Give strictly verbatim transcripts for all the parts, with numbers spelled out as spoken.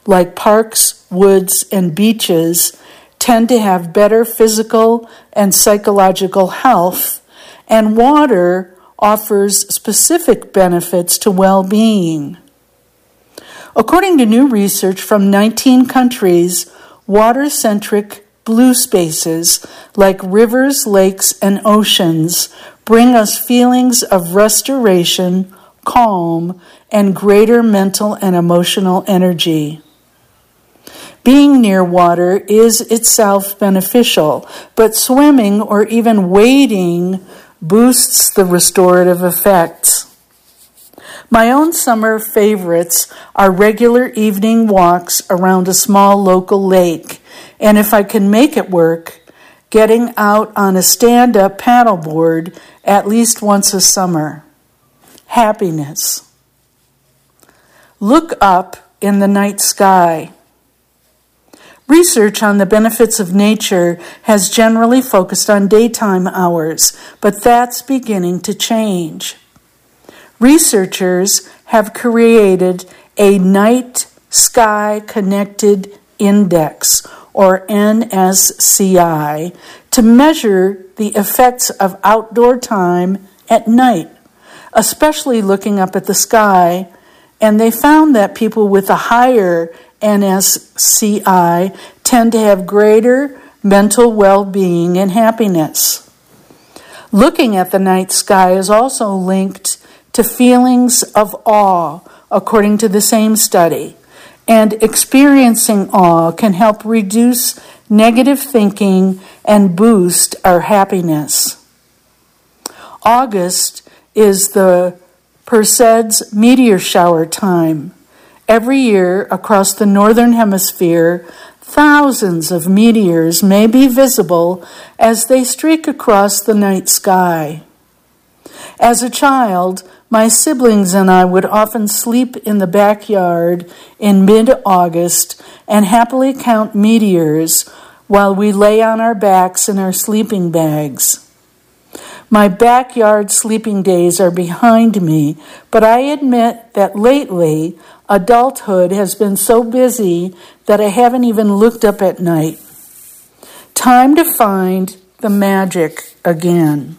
like parks, woods, and beaches, tend to have better physical and psychological health, and water offers specific benefits to well-being. According to new research from nineteen countries, water-centric blue spaces like rivers, lakes, and oceans bring us feelings of restoration, calm, and greater mental and emotional energy. Being near water is itself beneficial, but swimming or even wading boosts the restorative effects. My own summer favorites are regular evening walks around a small local lake, and if I can make it work, getting out on a stand-up paddleboard at least once a summer. Happiness. Look up in the night sky. Research on the benefits of nature has generally focused on daytime hours, but that's beginning to change. Researchers have created a Night Sky Connected Index, or N S C I, to measure the effects of outdoor time at night, especially looking up at the sky, and they found that people with a higher N S C I tend to have greater mental well-being and happiness. Looking at the night sky is also linked to feelings of awe, according to the same study, and experiencing awe can help reduce negative thinking and boost our happiness. August is the Perseids meteor shower time. Every year across the northern hemisphere, thousands of meteors may be visible as they streak across the night sky. As a child, my siblings and I would often sleep in the backyard in mid-August and happily count meteors while we lay on our backs in our sleeping bags. My backyard sleeping days are behind me, but I admit that lately, adulthood has been so busy that I haven't even looked up at night. Time to find the magic again.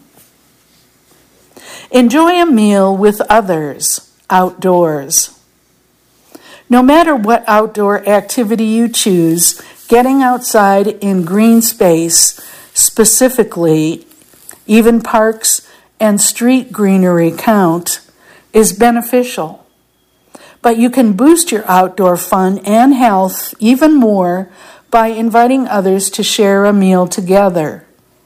Enjoy a meal with others outdoors. No matter what outdoor activity you choose, getting outside in green space, specifically, even parks and street greenery count, is beneficial. But you can boost your outdoor fun and health even more by inviting others to share a meal together.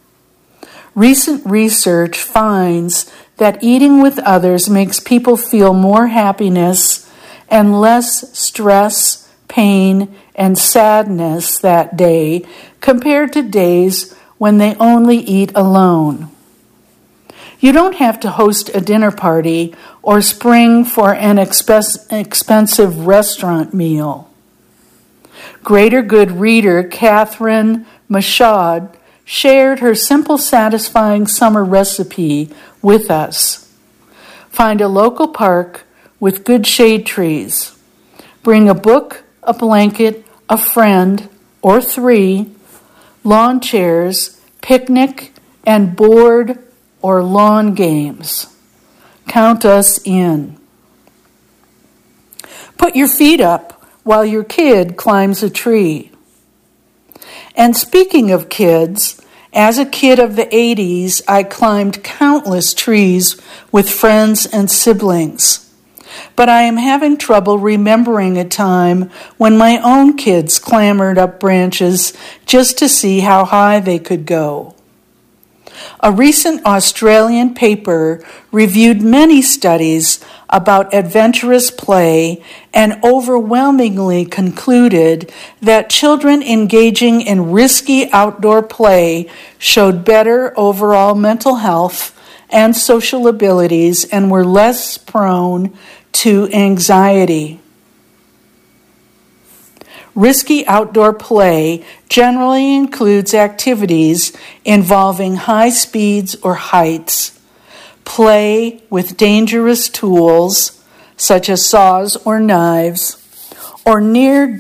Recent research finds that eating with others makes people feel more happiness and less stress, pain, and sadness that day compared to days when they only eat alone. You don't have to host a dinner party or spring for an expe- expensive restaurant meal. Greater Good reader Catherine Michaud shared her simple, satisfying summer recipe with us. Find a local park with good shade trees. Bring a book, a blanket, a friend, or three, lawn chairs, picnic, and board or lawn games. Count us in. Put your feet up while your kid climbs a tree. And speaking of kids, as a kid of the eighties, I climbed countless trees with friends and siblings. But I am having trouble remembering a time when my own kids clambered up branches just to see how high they could go. A recent Australian paper reviewed many studies about adventurous play and overwhelmingly concluded that children engaging in risky outdoor play showed better overall mental health and social abilities and were less prone to anxiety. Risky outdoor play generally includes activities involving high speeds or heights, play with dangerous tools such as saws or knives, or near